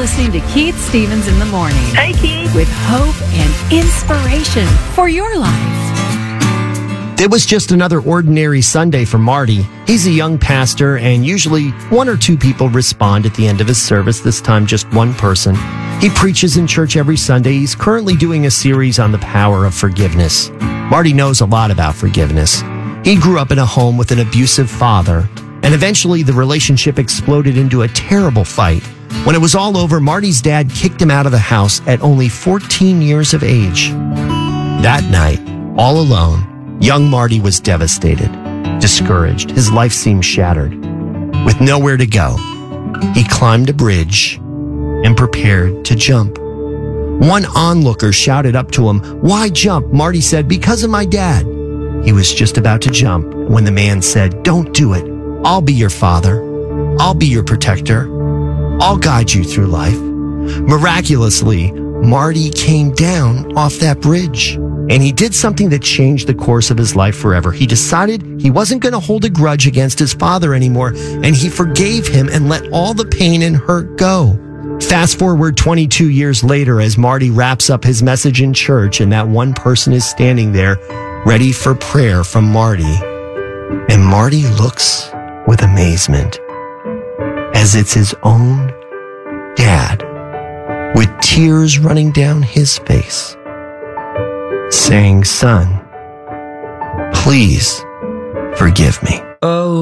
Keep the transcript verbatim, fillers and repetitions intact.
listening to Keith Stevens in the Morning. Hey, Keith. With hope and inspiration for your life. It was just another ordinary Sunday for Marty. He's a young pastor, and usually one or two people respond at the end of his service, this time just one person. He preaches in church every Sunday. He's currently doing a series on the power of forgiveness. Marty knows a lot about forgiveness. He grew up in a home with an abusive father, and eventually the relationship exploded into a terrible fight. When it was all over, Marty's dad kicked him out of the house at only fourteen years of age. That night, all alone, young Marty was devastated, discouraged. His life seemed shattered. With nowhere to go, he climbed a bridge and prepared to jump. One onlooker shouted up to him, "Why jump?" Marty said, "Because of my dad." He was just about to jump when the man said, "Don't do it. I'll be your father. I'll be your protector. I'll guide you through life." Miraculously, Marty came down off that bridge, and he did something that changed the course of his life forever. He decided he wasn't going to hold a grudge against his father anymore, and he forgave him and let all the pain and hurt go. Fast forward twenty-two years later, as Marty wraps up his message in church, and that one person is standing there ready for prayer from Marty. And Marty looks with amazement as it's his own dad, with tears running down his face, saying, "Son, please forgive me." Oh.